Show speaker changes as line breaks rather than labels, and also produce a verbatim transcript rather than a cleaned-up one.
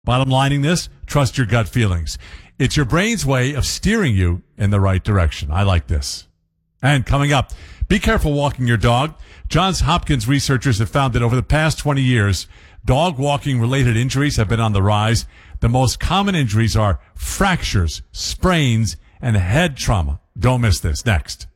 Bottom lining this, trust your gut feelings. It's your brain's way of steering you in the right direction. I like this. And coming up, be careful walking your dog. Johns Hopkins researchers have found that over the past twenty years, dog walking related injuries have been on the rise. The most common injuries are fractures, sprains, and head trauma. Don't miss this. Next.